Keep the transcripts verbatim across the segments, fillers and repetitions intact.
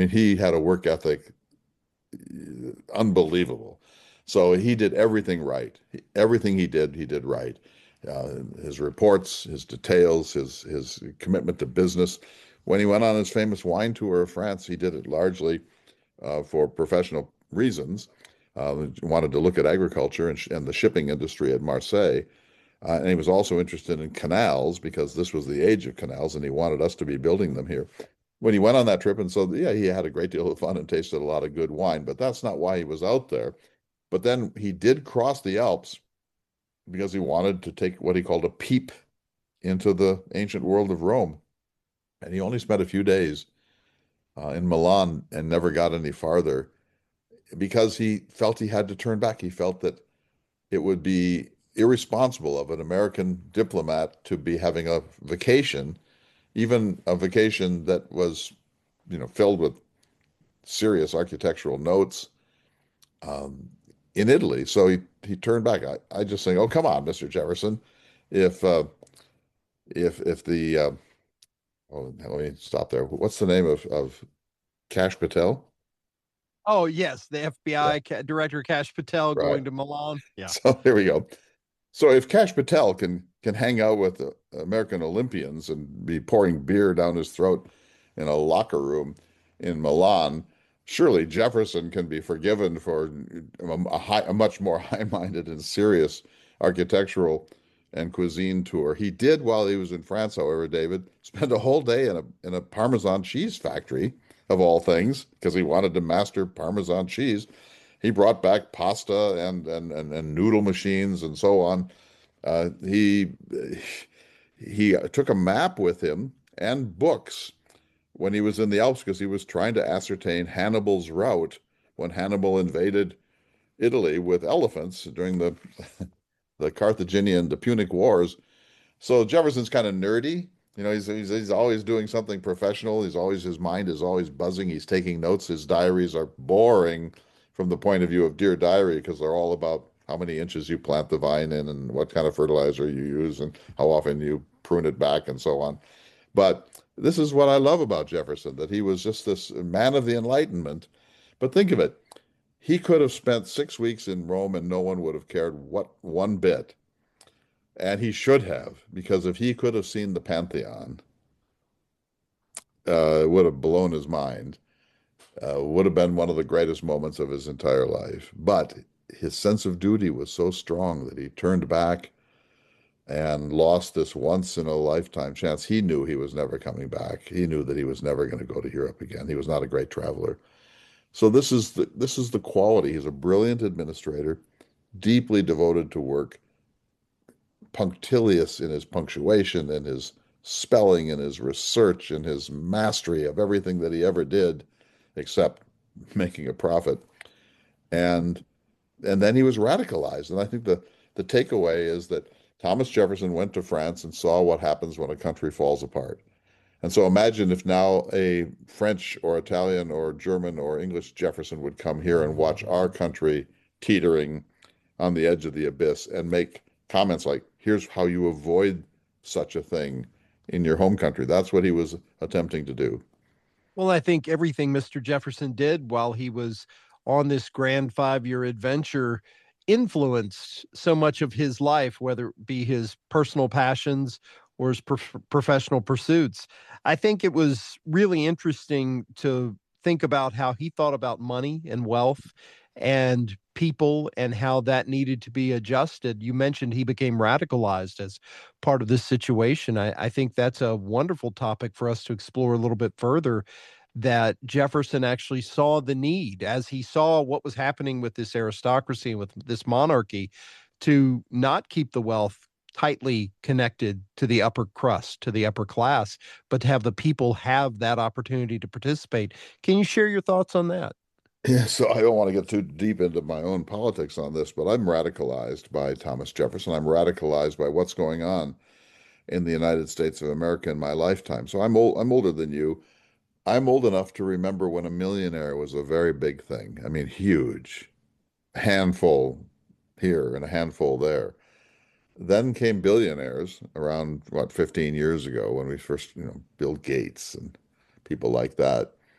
mean, he had a work ethic uh, unbelievable. So he did everything right. Everything he did, he did right. Uh, his reports, his details, his his commitment to business. When he went on his famous wine tour of France, he did it largely uh, for professional reasons. Uh, he wanted to look at agriculture and, sh and the shipping industry at Marseille. Uh, and he was also interested in canals because this was the age of canals, and he wanted us to be building them here. When he went on that trip, and so yeah, he had a great deal of fun and tasted a lot of good wine, but that's not why he was out there. But then he did cross the Alps because he wanted to take what he called a peep into the ancient world of Rome. And he only spent a few days uh, in Milan and never got any farther because he felt he had to turn back. He felt that it would be irresponsible of an American diplomat to be having a vacation, even a vacation that was, you know, filled with serious architectural notes um, in Italy. So he he turned back. I, I just think, oh, come on, mister Jefferson. If uh, if if the uh, oh, let me stop there. What's the name of of Cash Patel? Oh, yes, the Yeah, F B I ca- Director Kash Patel right. going to Milan. Yeah. So here we go. So if Cash Patel can can hang out with the American Olympians and be pouring beer down his throat in a locker room in Milan, surely Jefferson can be forgiven for a, a, high, a much more high-minded and serious architectural and cuisine tour. He did while he was in France, however, David, spend a whole day in a in a Parmesan cheese factory of all things because he wanted to master Parmesan cheese. He brought back pasta and and and, and noodle machines and so on. Uh, he he took a map with him and books when he was in the Alps because he was trying to ascertain Hannibal's route when Hannibal invaded Italy with elephants during the the Carthaginian, the Punic Wars. So Jefferson's kind of nerdy. You know, he's, he's he's always doing something professional. He's always his mind is always buzzing. He's taking notes. His diaries are boring from the point of view of Dear Diary because they're all about how many inches you plant the vine in and what kind of fertilizer you use and how often you prune it back and so on. But this is what I love about Jefferson, that he was just this man of the Enlightenment. But think of it. He could have spent six weeks in Rome and no one would have cared what one bit. And he should have, because if he could have seen the Pantheon, uh, it would have blown his mind. Uh, would have been one of the greatest moments of his entire life. But his sense of duty was so strong that he turned back and lost this once in a lifetime chance. He knew he was never coming back. He knew that he was never going to go to Europe again. He was not a great traveler. So this is the this is the quality. He's a brilliant administrator, deeply devoted to work, punctilious in his punctuation and his spelling and his research and his mastery of everything that he ever did, except making a profit. And and then he was radicalized. And I think the the takeaway is that Thomas Jefferson went to France and saw what happens when a country falls apart. And so imagine if now a French or Italian or German or English Jefferson would come here and watch our country teetering on the edge of the abyss and make comments like, here's how you avoid such a thing in your home country. That's what he was attempting to do. Well, I think everything mister Jefferson did while he was on this grand five year adventure influenced so much of his life, whether it be his personal passions or his prof- professional pursuits. I think it was really interesting to think about how he thought about money and wealth and people and how that needed to be adjusted. You mentioned he became radicalized as part of this situation. I, I think that's a wonderful topic for us to explore a little bit further, that Jefferson actually saw the need as he saw what was happening with this aristocracy and with this monarchy to not keep the wealth tightly connected to the upper crust, to the upper class, but to have the people have that opportunity to participate. Can you share your thoughts on that? Yeah, so I don't want to get too deep into my own politics on this, but I'm radicalized by Thomas Jefferson. I'm radicalized by what's going on in the United States of America in my lifetime. So I'm old, I'm older than you. I'm old enough to remember when a millionaire was a very big thing. I mean, huge, handful here and a handful there. Then came billionaires around, what, fifteen years ago when we first, you know, Bill Gates and people like that.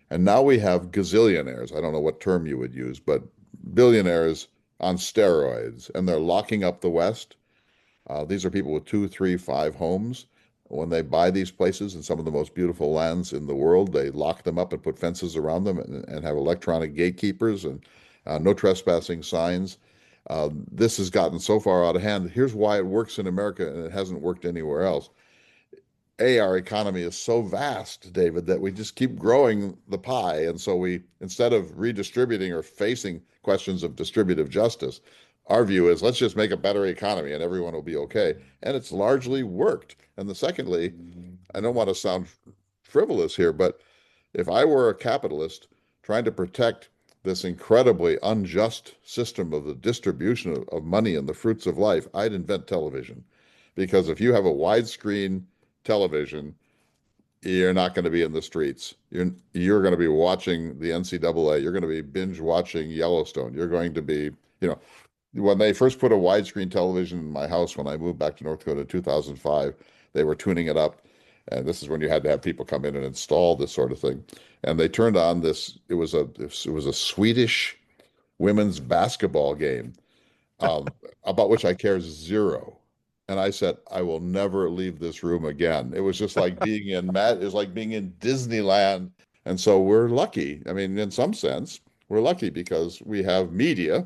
And now we have gazillionaires. I don't know what term you would use, but billionaires on steroids, and they're locking up the West. Uh, these are people with two, three, five homes. When they buy these places in some of the most beautiful lands in the world, they lock them up and put fences around them and, and have electronic gatekeepers and uh, no trespassing signs. Uh, this has gotten so far out of hand. Here's why it works in America and it hasn't worked anywhere else. A, our economy is so vast, David, that we just keep growing the pie. And so we, instead of redistributing or facing questions of distributive justice, our view is let's just make a better economy and everyone will be okay. And it's largely worked. And the secondly, I don't want to sound frivolous here, but if I were a capitalist trying to protect this incredibly unjust system of the distribution of, of money and the fruits of life, I'd invent television. Because if you have a widescreen television, you're not going to be in the streets. You're you're going to be watching the N C double A. You're going to be binge watching Yellowstone. You're going to be, you know, when they first put a widescreen television in my house when I moved back to North Dakota in two thousand five, they were tuning it up. And this is when you had to have people come in and install this sort of thing. And they turned on this, it was a it was a Swedish women's basketball game, um, about which I care zero. And I said, I will never leave this room again. It was just like being in Matt, it was like being in Disneyland. And so we're lucky. I mean, in some sense, we're lucky because we have media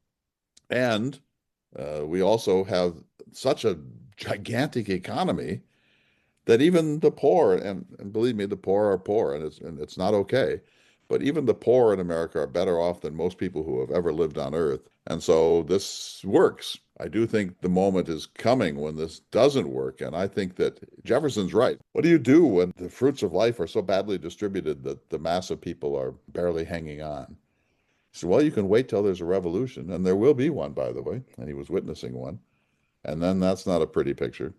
and uh, we also have such a gigantic economy that even the poor, and, and believe me, the poor are poor, and it's and it's not okay. But even the poor in America are better off than most people who have ever lived on Earth. And so this works. I do think the moment is coming when this doesn't work. And I think that Jefferson's right. What do you do when the fruits of life are so badly distributed that the mass of people are barely hanging on? So, well, you can wait till there's a revolution, and there will be one, by the way, and he was witnessing one. And then that's not a pretty picture.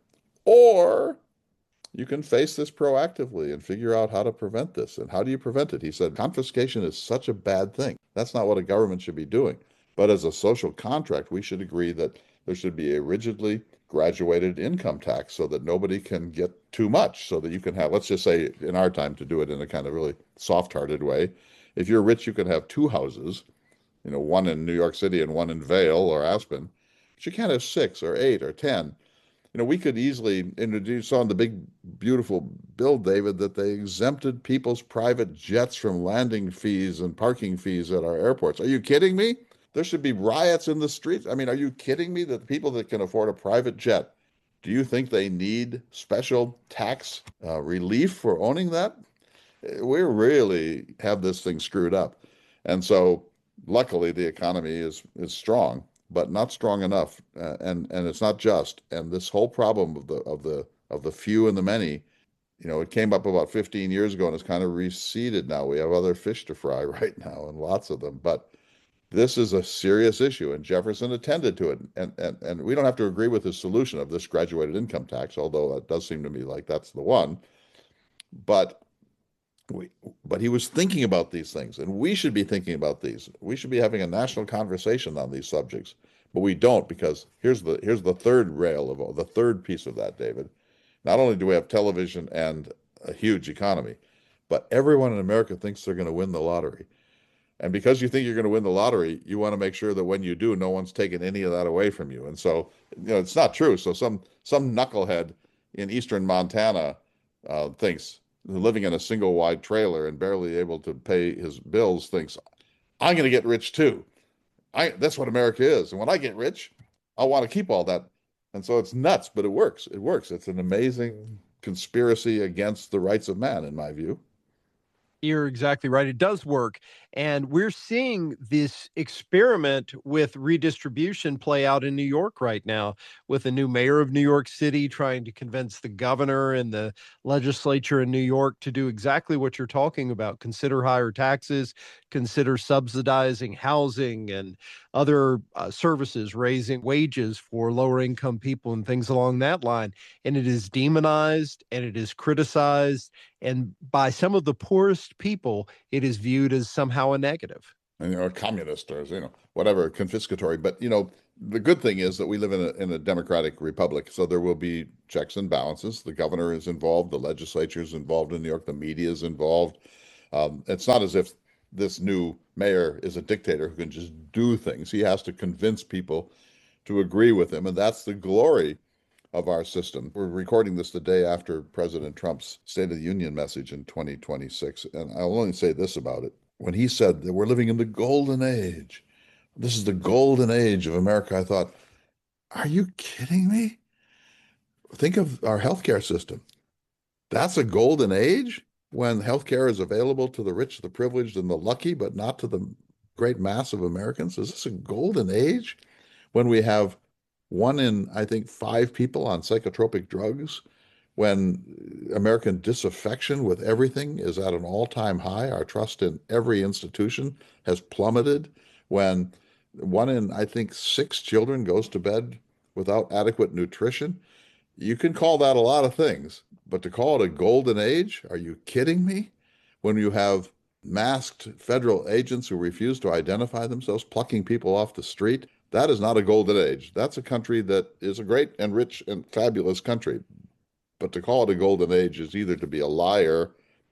Or you can face this proactively and figure out how to prevent this. And how do you prevent it? He said, confiscation is such a bad thing. That's not what a government should be doing. But as a social contract, we should agree that there should be a rigidly graduated income tax so that nobody can get too much, so that you can have, let's just say in our time, to do it in a kind of really soft-hearted way, if you're rich, you can have two houses, you know, one in New York City and one in Vail or Aspen, but you can't have six or eight or ten. You know, we could easily introduce on the big, beautiful bill, David, that they exempted people's private jets from landing fees and parking fees at our airports. Are you kidding me? There should be riots in the streets. I mean, are you kidding me that the people that can afford a private jet, do you think they need special tax uh, relief for owning that? We really have this thing screwed up. And so luckily the economy is is strong, but not strong enough. Uh, and and it's not just. And this whole problem of the of the of the few and the many, you know, it came up about fifteen years ago and it's kind of receded now. We have other fish to fry right now and lots of them. But this is a serious issue, and Jefferson attended to it. And, and, and we don't have to agree with his solution of this graduated income tax, although it does seem to me like that's the one. But we, but he was thinking about these things, and we should be thinking about these. We should be having a national conversation on these subjects, but we don't, because here's the here's the third rail of all, the third piece of that, David. Not only do we have television and a huge economy, but everyone in America thinks they're going to win the lottery. And because you think you're going to win the lottery, you want to make sure that when you do, no one's taking any of that away from you. And so, you know, it's not true. So some some knucklehead in eastern Montana uh, thinks, living in a single wide trailer and barely able to pay his bills, thinks, I'm going to get rich too. I that's what America is. And when I get rich, I want to keep all that. And so it's nuts, but it works. It works. It's an amazing conspiracy against the rights of man, in my view. You're exactly right. It does work. And we're seeing this experiment with redistribution play out in New York right now, with a new mayor of New York City trying to convince the governor and the legislature in New York to do exactly what you're talking about: consider higher taxes, consider subsidizing housing and other uh, services, raising wages for lower income people and things along that line. And it is demonized and it is criticized, and by some of the poorest people, it is viewed as somehow a negative. And, you know, a communist or, you know, whatever, confiscatory. But, you know, the good thing is that we live in a, in a democratic republic. So there will be checks and balances. The governor is involved. The legislature is involved in New York. The media is involved. Um, it's not as if this new mayor is a dictator who can just do things. He has to convince people to agree with him, and that's the glory of our system. We're recording this the day after President Trump's State of the Union message in twenty twenty-six, and I'll only say this about it. When he said that we're living in the golden age, this is the golden age of America, I thought, are you kidding me? Think of our healthcare system. That's a golden age when healthcare is available to the rich, the privileged, and the lucky, but not to the great mass of Americans. Is this a golden age when we have one in, I think, five people on psychotropic drugs, when American disaffection with everything is at an all-time high, our trust in every institution has plummeted, when one in, I think, six children goes to bed without adequate nutrition? You can call that a lot of things, but to call it a golden age, are you kidding me? When you have masked federal agents who refuse to identify themselves, plucking people off the street, that is not a golden age. That's a country that is a great and rich and fabulous country. But to call it a golden age is either to be a liar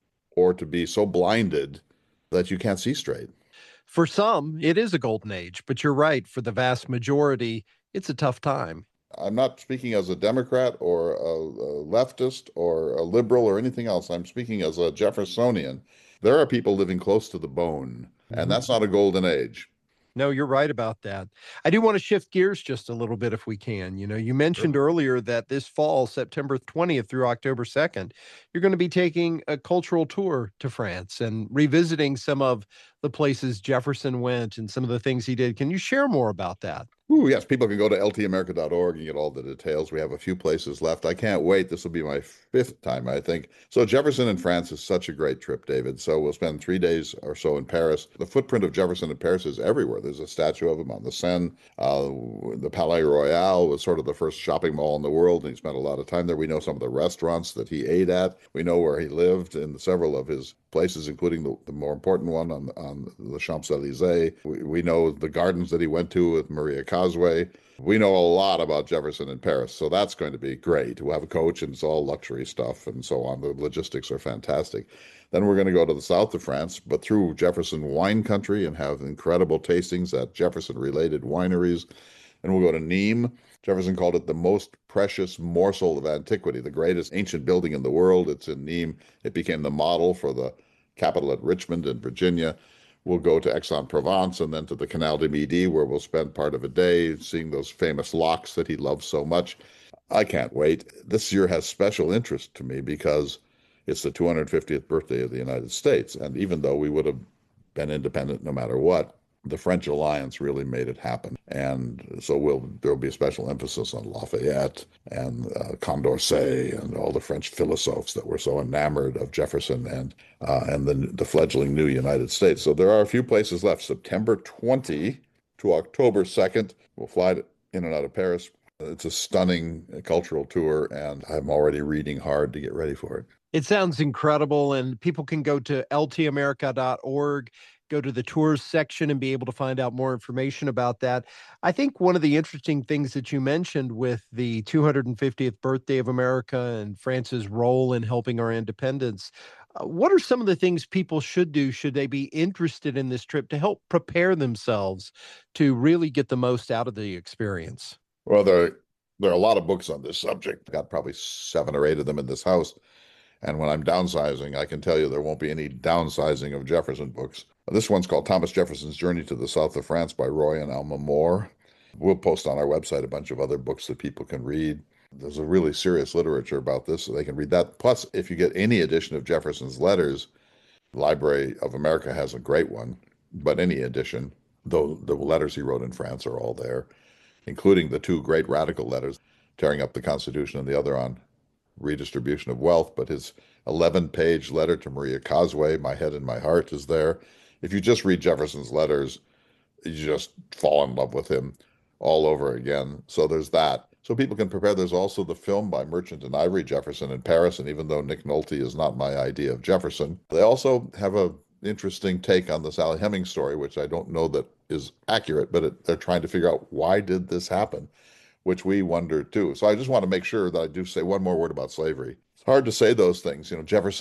or to be so blinded that you can't see straight. For some, it is a golden age, but you're right. For the vast majority, it's a tough time. I'm not speaking as a Democrat or a, a leftist or a liberal or anything else. I'm speaking as a Jeffersonian. There are people living close to the bone, and Mhm. that's not a golden age. No, you're right about that. I do want to shift gears just a little bit if we can. You know, you mentioned earlier that this fall, September twentieth through October second, you're going to be taking a cultural tour to France and revisiting some of the places Jefferson went and some of the things he did. Can you share more about that? Ooh, yes, people can go to L T America dot org and get all the details. We have a few places left. I can't wait. This will be my fifth time, I think. So Jefferson in France is such a great trip, David. So we'll spend three days or so in Paris. The footprint of Jefferson in Paris is everywhere. There's a statue of him on the Seine. Uh, the Palais Royal was sort of the first shopping mall in the world, and he spent a lot of time there. We know some of the restaurants that he ate at. We know where he lived in several of his places, including the, the more important one on, on the Champs-Élysées. We, we know the gardens that he went to with Maria Cosway. We know a lot about Jefferson in Paris, so that's going to be great. We'll have a coach, and it's all luxury stuff and so on. The logistics are fantastic. Then we're going to go to the south of France, but through Jefferson wine country, and have incredible tastings at Jefferson-related wineries. And we'll go to Nîmes. Jefferson called it the most precious morsel of antiquity, the greatest ancient building in the world. It's in Nîmes. It became the model for the capital at Richmond in Virginia. We'll go to Aix-en-Provence and then to the Canal du Midi, where we'll spend part of a day seeing those famous locks that he loved so much. I can't wait. This year has special interest to me because it's the two hundred fiftieth birthday of the United States. And even though we would have been independent no matter what, the French alliance really made it happen. And so we'll, there'll be a special emphasis on Lafayette and uh, Condorcet and all the French philosophes that were so enamored of Jefferson and uh, and the, the fledgling new United States. So there are a few places left. September twentieth to October second, we'll fly in and out of Paris. It's a stunning cultural tour, and I'm already reading hard to get ready for it. It sounds incredible, and people can go to L T America dot org, go to the tours section, and be able to find out more information about that. I think one of the interesting things that you mentioned with the two hundred fiftieth birthday of America and France's role in helping our independence, uh, what are some of the things people should do should they be interested in this trip to help prepare themselves to really get the most out of the experience? Well, there, there are a lot of books on this subject. I've got probably seven or eight of them in this house. And when I'm downsizing, I can tell you there won't be any downsizing of Jefferson books. This one's called Thomas Jefferson's Journey to the South of France by Roy and Alma Moore. We'll post on our website a bunch of other books that people can read. There's a really serious literature about this, so they can read that. Plus, if you get any edition of Jefferson's letters, the Library of America has a great one, but any edition, though the letters he wrote in France are all there, including the two great radical letters, tearing up the Constitution and the other on redistribution of wealth. But his eleven-page letter to Maria Cosway, My Head and My Heart, is there. If you just read Jefferson's letters, you just fall in love with him all over again. So there's that. So people can prepare. There's also the film by Merchant and Ivory, Jefferson in Paris. And even though Nick Nolte is not my idea of Jefferson, they also have a interesting take on the Sally Hemings story, which I don't know that is accurate, but it, they're trying to figure out why did this happen, which we wonder too. So I just want to make sure that I do say one more word about slavery. It's hard to say those things. You know, Jefferson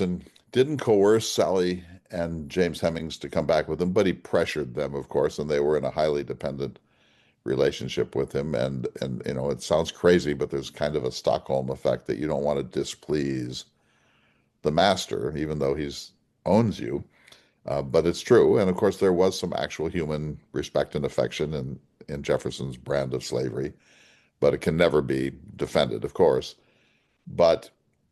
didn't coerce Sally and James Hemings to come back with him, but he pressured them, of course, and they were in a highly dependent relationship with him. And and you know, it sounds crazy, but there's kind of a Stockholm effect that you don't want to displease the master, even though he's owns you. Uh, but it's true. And of course, there was some actual human respect and affection in, in Jefferson's brand of slavery, but it can never be defended, of course. But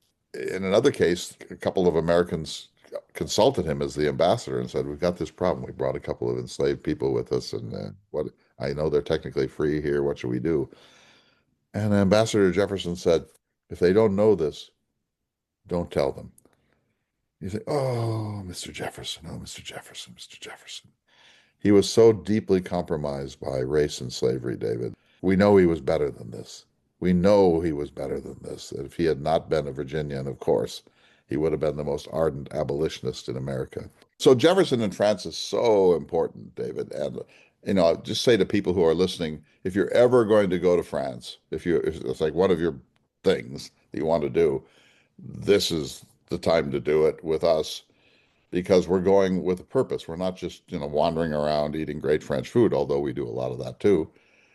in another case, a couple of Americans consulted him as the ambassador and said, "We've got this problem. We brought a couple of enslaved people with us, and uh, what I know they're technically free here. What should we do?" And Ambassador Jefferson said, "If they don't know this, don't tell them." You think, "Oh, Mister Jefferson, oh, Mister Jefferson, Mister Jefferson." He was so deeply compromised by race and slavery, David. We know he was better than this. We know he was better than this. That if he had not been a Virginian, of course, he would have been the most ardent abolitionist in America. So Jefferson in France is so important, David. And, you know, I'll just say to people who are listening, if you're ever going to go to France, if you if it's like one of your things that you want to do, this is the time to do it with us, because we're going with a purpose. We're not just, you know, wandering around eating great French food, although we do a lot of that too.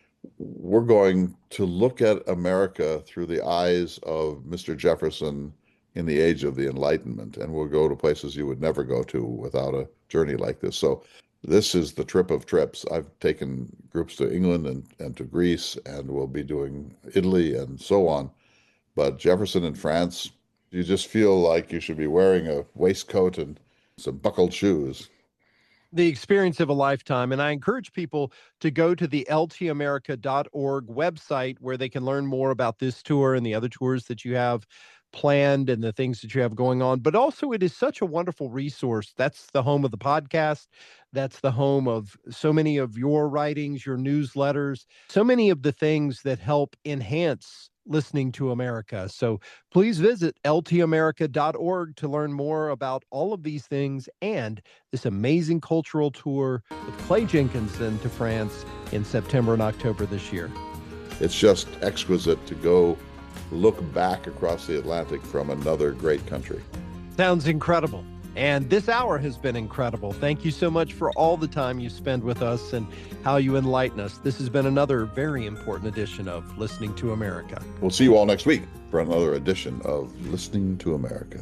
We're going to look at America through the eyes of Mister Jefferson in the age of the Enlightenment, and we'll go to places you would never go to without a journey like this. So this is the trip of trips. I've taken groups to England and, and to Greece, and we'll be doing Italy and so on. But Jefferson in France, you just feel like you should be wearing a waistcoat and some buckled shoes. The experience of a lifetime. And I encourage people to go to the L T America dot org website, where they can learn more about this tour and the other tours that you have planned and the things that you have going on. But also, it is such a wonderful resource. That's the home of the podcast. That's the home of so many of your writings, your newsletters, so many of the things that help enhance listening to America. So please visit L T America dot org to learn more about all of these things and this amazing cultural tour with Clay Jenkinson to France in September and October this year. It's just exquisite to go look back across the Atlantic from another great country. Sounds incredible. And this hour has been incredible. Thank you so much for all the time you spend with us and how you enlighten us. This has been another very important edition of Listening to America. We'll see you all next week for another edition of Listening to America.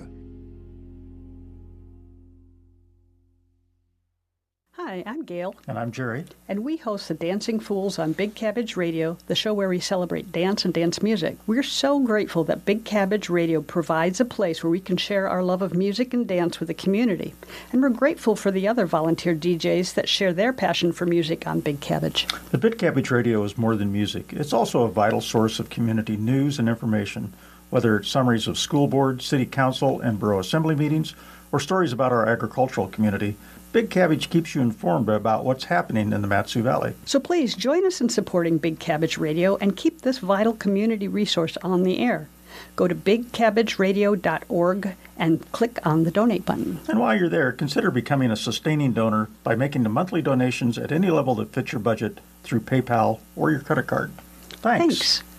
Hi, I'm Gail. And I'm Jerry. And we host the Dancing Fools on Big Cabbage Radio, the show where we celebrate dance and dance music. We're so grateful that Big Cabbage Radio provides a place where we can share our love of music and dance with the community. And we're grateful for the other volunteer D Js that share their passion for music on Big Cabbage. The Big Cabbage Radio is more than music. It's also a vital source of community news and information, whether it's summaries of school board, city council, and borough assembly meetings, or stories about our agricultural community. Big Cabbage keeps you informed about what's happening in the Mat-Su Valley. So please join us in supporting Big Cabbage Radio and keep this vital community resource on the air. Go to big cabbage radio dot org and click on the donate button. And while you're there, consider becoming a sustaining donor by making the monthly donations at any level that fits your budget through PayPal or your credit card. Thanks. Thanks.